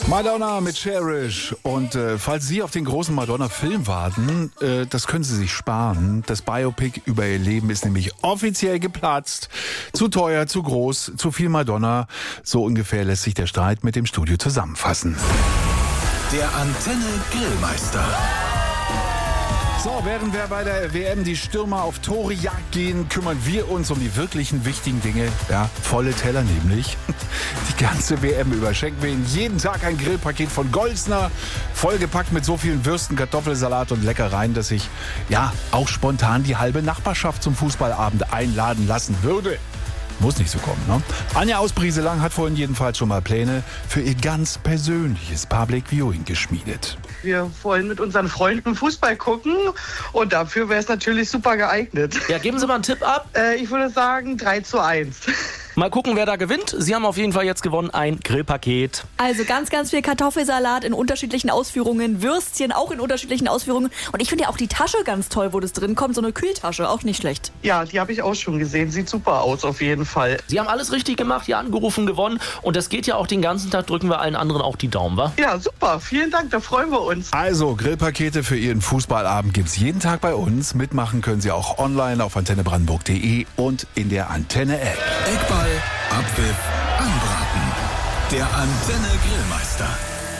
Madonna mit Cherish. Und falls Sie auf den großen Madonna-Film warten, das können Sie sich sparen. Das Biopic über ihr Leben ist nämlich offiziell geplatzt. Zu teuer, zu groß, zu viel Madonna. So ungefähr lässt sich der Streit mit dem Studio zusammenfassen. Der Antenne Grillmeister. So, während wir bei der WM die Stürmer auf Torejagd gehen, kümmern wir uns um die wirklichen wichtigen Dinge. Ja, volle Teller nämlich. Die ganze WM über schenken wir Ihnen jeden Tag ein Grillpaket von Golsner. Vollgepackt mit so vielen Würsten, Kartoffelsalat und Leckereien, dass ich ja auch spontan die halbe Nachbarschaft zum Fußballabend einladen lassen würde. Muss nicht so kommen, ne? Anja aus Brieselang hat vorhin jedenfalls schon mal Pläne für ihr ganz persönliches Public Viewing geschmiedet. Wir wollen mit unseren Freunden Fußball gucken und dafür wäre es natürlich super geeignet. Ja, geben Sie mal einen Tipp ab. Ich würde sagen 3:1. Mal gucken, wer da gewinnt. Sie haben auf jeden Fall jetzt gewonnen ein Grillpaket. Also ganz, ganz viel Kartoffelsalat in unterschiedlichen Ausführungen, Würstchen auch in unterschiedlichen Ausführungen. Und ich finde ja auch die Tasche ganz toll, wo das drin kommt. So eine Kühltasche, auch nicht schlecht. Ja, die habe ich auch schon gesehen. Sieht super aus auf jeden Fall. Sie haben alles richtig gemacht, hier angerufen, gewonnen. Und das geht ja auch den ganzen Tag. Drücken wir allen anderen auch die Daumen, wa? Ja, super. Vielen Dank, da freuen wir uns. Also, Grillpakete für Ihren Fußballabend gibt's jeden Tag bei uns. Mitmachen können Sie auch online auf antennebrandenburg.de und in der Antenne-App. Eckball, Abpfiff, Anbraten. Der Antenne Grillmeister.